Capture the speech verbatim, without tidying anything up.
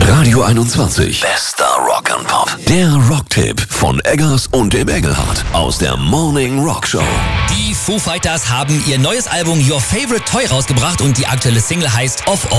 Radio einundzwanzig. Bester Rock and Pop. Der Rocktipp von Eggers und dem Engelhardt aus der Morning Rock Show. Die Foo Fighters haben ihr neues Album Your Favorite Toy rausgebracht und die aktuelle Single heißt Of All.